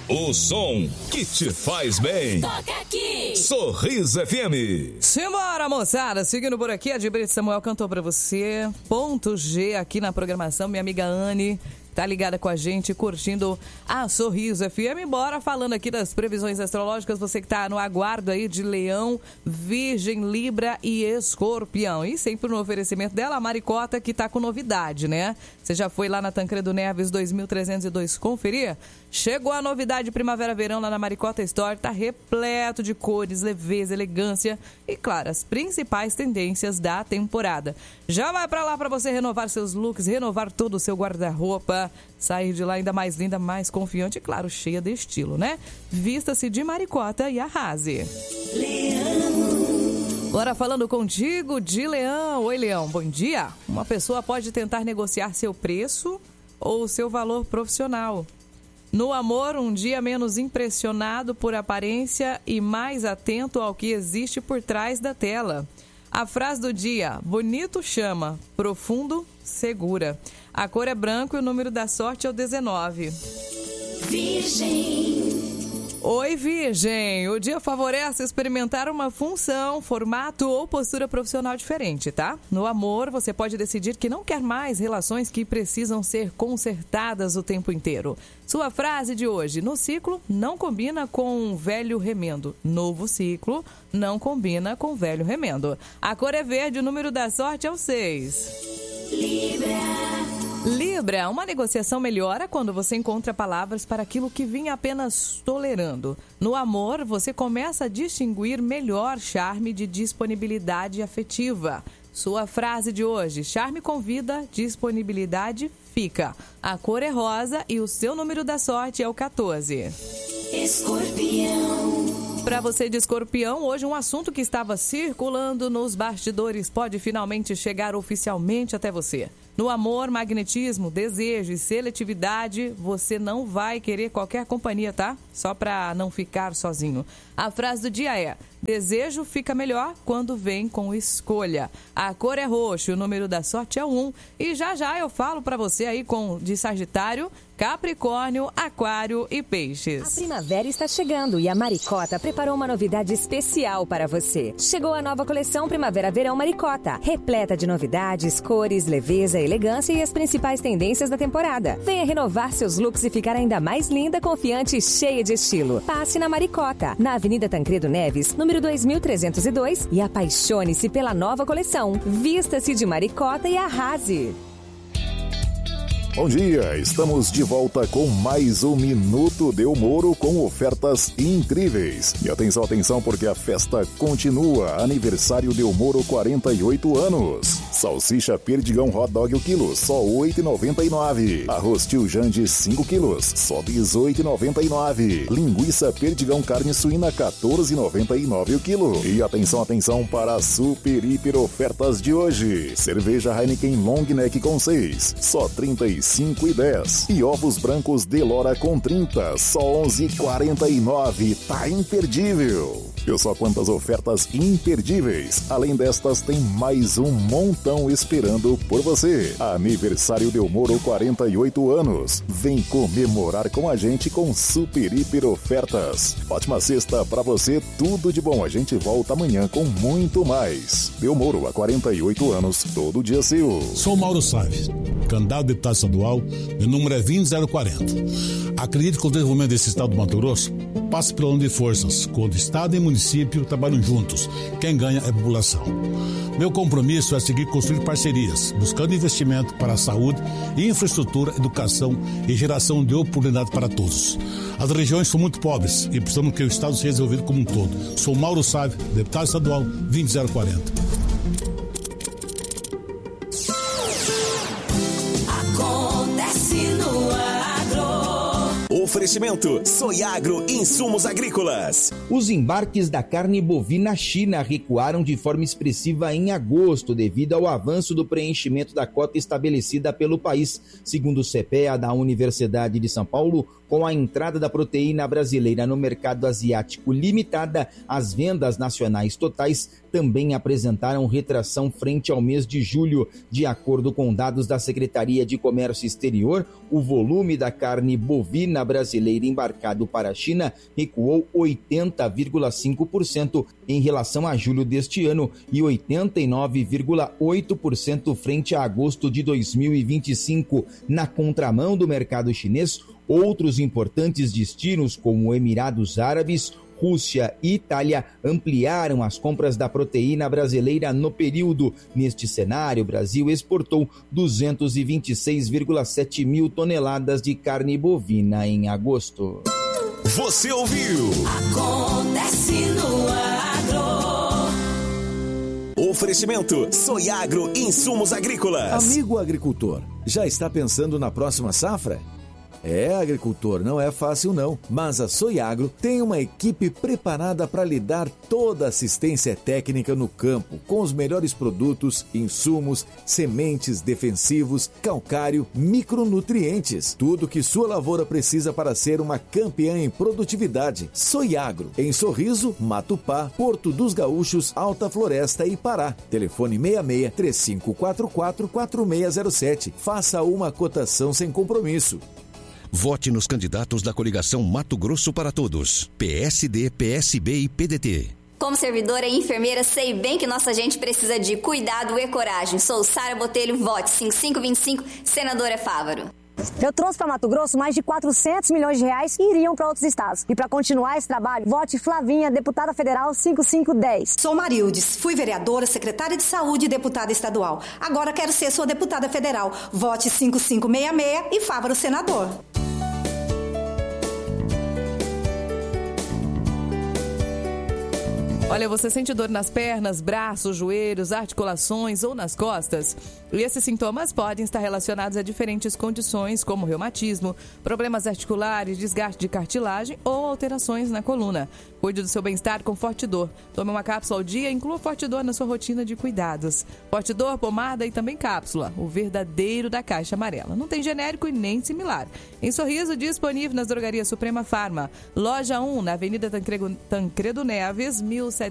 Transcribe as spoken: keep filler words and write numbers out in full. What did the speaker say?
O som que te faz bem. Toca aqui. Sorriso F M. Simbora, moçada. Seguindo por aqui, a Dibrito Samuel cantou pra você. Ponto G aqui na programação. Minha amiga Anne tá ligada com a gente, curtindo a Sorriso F M. Bora falando aqui das previsões astrológicas. Você que tá no aguardo aí de Leão, Virgem, Libra e Escorpião. E sempre no oferecimento dela, a Maricota, que tá com novidade, né? Você já foi lá na Tancredo Neves dois mil trezentos e dois conferir? Chegou a novidade Primavera-Verão lá na Maricota Store. Tá repleto de cores, leveza, elegância e, claro, as principais tendências da temporada. Já vai pra lá pra você renovar seus looks, renovar todo o seu guarda-roupa, sair de lá ainda mais linda, mais confiante e, claro, cheia de estilo, né? Vista-se de Maricota e arrase. Leão. Agora falando contigo de Leão. Oi, Leão, bom dia. Uma pessoa pode tentar negociar seu preço ou seu valor profissional. No amor, um dia menos impressionado por aparência e mais atento ao que existe por trás da tela. A frase do dia: bonito chama, profundo segura. A cor é branco e o número da sorte é o dezenove. Virgem. Oi, Virgem. O dia favorece experimentar uma função, formato ou postura profissional diferente, tá? No amor, você pode decidir que não quer mais relações que precisam ser consertadas o tempo inteiro. Sua frase de hoje: no ciclo, não combina com velho remendo. Novo ciclo, não combina com velho remendo. A cor é verde, o número da sorte é o seis. Libra. Libra, uma negociação melhora quando você encontra palavras para aquilo que vinha apenas tolerando. No amor, você começa a distinguir melhor charme de disponibilidade afetiva. Sua frase de hoje: charme convida, disponibilidade fica. A cor é rosa e o seu número da sorte é o quatorze. Escorpião. Para você de Escorpião, hoje um assunto que estava circulando nos bastidores pode finalmente chegar oficialmente até você. No amor, magnetismo, desejo e seletividade, você não vai querer qualquer companhia, tá? Só para não ficar sozinho. A frase do dia é: desejo fica melhor quando vem com escolha. A cor é roxo, o número da sorte é um. E já já eu falo para você aí com de Sagitário, Capricórnio, Aquário e Peixes. A primavera está chegando e a Maricota preparou uma novidade especial para você. Chegou a nova coleção Primavera-Verão Maricota, repleta de novidades, cores, leveza, elegância e as principais tendências da temporada. Venha renovar seus looks e ficar ainda mais linda, confiante e cheia de estilo. Passe na Maricota, na Avenida Tancredo Neves, número dois mil trezentos e dois, e apaixone-se pela nova coleção. Vista-se de Maricota e arrase. Bom dia, estamos de volta com mais um Minuto de Moro com ofertas incríveis. E atenção, atenção, porque a festa continua. Aniversário de Moro, quarenta e oito anos. Salsicha Perdigão Hot Dog o quilo, só oito reais e noventa e nove centavos. Arroz Tio Jande cinco quilos, só dezoito reais e noventa e nove centavos. Linguiça Perdigão Carne Suína, quatorze reais e noventa e nove centavos o quilo. E atenção, atenção para as super hiper ofertas de hoje. Cerveja Heineken Long Neck com seis, só trinta e cinco reais e dez centavos. E ovos brancos Delora com trinta, só onze reais e quarenta e nove centavos. Tá imperdível! Viu só quantas ofertas imperdíveis? Além destas, tem mais um montão esperando por você. Aniversário de Moro, quarenta e oito anos. Vem comemorar com a gente com super hiper ofertas. Ótima sexta pra você, tudo de bom. A gente volta amanhã com muito mais. Deu Moro, há quarenta e oito anos, todo dia seu. Sou Mauro Salles, candidato a deputado estadual, meu número é vinte zero quarenta. Acredito que o desenvolvimento desse estado do Mato Grosso passa pela união de forças, quando Estado e município trabalham juntos. Quem ganha é a população. Meu compromisso é seguir construindo parcerias, buscando investimento para a saúde, infraestrutura, educação e geração de oportunidade para todos. As regiões são muito pobres e precisamos que o Estado seja desenvolvido como um todo. Sou Mauro Sávio, deputado estadual, vinte zero quarenta. Oferecimento Soiagro Insumos Agrícolas. Os embarques da carne bovina à China recuaram de forma expressiva em agosto devido ao avanço do preenchimento da cota estabelecida pelo país. Segundo o C P E A da Universidade de São Paulo, com a entrada da proteína brasileira no mercado asiático limitada, as vendas nacionais totais também apresentaram retração frente ao mês de julho. De acordo com dados da Secretaria de Comércio Exterior, o volume da carne bovina brasileira embarcado para a China recuou oitenta vírgula cinco por cento em relação a julho deste ano e oitenta e nove vírgula oito por cento frente a agosto de dois mil e vinte e cinco. Na contramão do mercado chinês, outros importantes destinos como Emirados Árabes, Rússia e Itália ampliaram as compras da proteína brasileira no período. Neste cenário, o Brasil exportou duzentos e vinte e seis vírgula sete mil toneladas de carne bovina em agosto. Você ouviu? Acontece no agro. Oferecimento Soiagro Insumos Agrícolas. Amigo agricultor, já está pensando na próxima safra? É, agricultor, não é fácil não, mas a Soiagro tem uma equipe preparada para lhe dar toda a assistência técnica no campo, com os melhores produtos, insumos, sementes, defensivos, calcário, micronutrientes, tudo que sua lavoura precisa para ser uma campeã em produtividade. Soiagro, em Sorriso, Matupá, Porto dos Gaúchos, Alta Floresta e Pará. Telefone seis seis, três cinco quatro quatro, quatro seis zero sete. Faça uma cotação sem compromisso. Vote nos candidatos da coligação Mato Grosso para Todos. P S D, P S B e P D T. Como servidora e enfermeira, sei bem que nossa gente precisa de cuidado e coragem. Sou Sara Botelho, vote cinco cinco dois cinco, senadora Fávaro. Eu trouxe para Mato Grosso mais de quatrocentos milhões de reais que iriam para outros estados. E para continuar esse trabalho, vote Flavinha, deputada federal cinco cinco um zero. Sou Marildes, fui vereadora, secretária de saúde e deputada estadual. Agora quero ser sua deputada federal. Vote cinco cinco seis seis e Fávaro senador. Olha, você sente dor nas pernas, braços, joelhos, articulações ou nas costas? E esses sintomas podem estar relacionados a diferentes condições, como reumatismo, problemas articulares, desgaste de cartilagem ou alterações na coluna. Cuide do seu bem-estar com Fortidor. Tome uma cápsula ao dia e inclua Fortidor na sua rotina de cuidados. Fortidor, pomada e também cápsula, o verdadeiro da caixa amarela. Não tem genérico e nem similar. Em Sorriso, disponível nas drogarias Suprema Farma. Loja um, na Avenida Tancredo, Tancredo Neves, mil setecentos